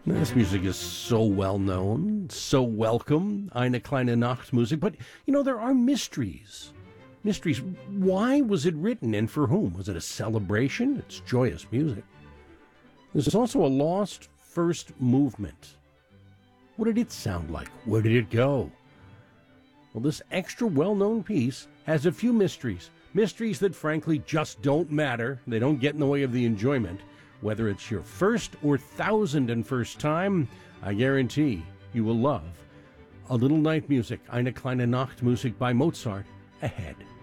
This music is so well known, so welcome, Eine kleine Nachtmusik, but there are mysteries. Mysteries. Why was it written and for whom? Was it a celebration? It's joyous music. There's also a lost first movement. What did it sound like? Where did it go? Well, this extra well-known piece has a few mysteries. Mysteries that frankly just don't matter. They don't get in the way of the enjoyment. Whether it's your first or 1,001st time, I guarantee you will love a little night music, Eine kleine Nachtmusik by Mozart, ahead.